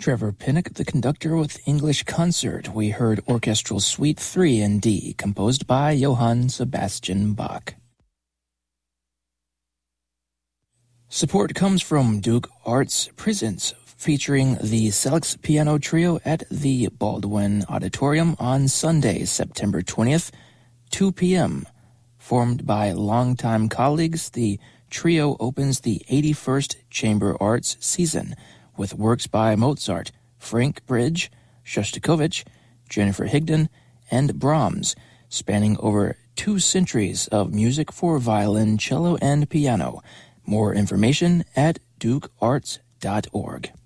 Trevor Pinnock, the conductor with English Concert. We heard Orchestral Suite 3 in D, composed by Johann Sebastian Bach. Support comes from Duke Arts Presents, featuring the Selex Piano Trio at the Baldwin Auditorium on Sunday, September 20th, 2 p.m. Formed by longtime colleagues, the trio opens the 81st Chamber Arts season with works by Mozart, Frank Bridge, Shostakovich, Jennifer Higdon, and Brahms, spanning over 2 centuries of music for violin, cello, and piano. More information at dukearts.org.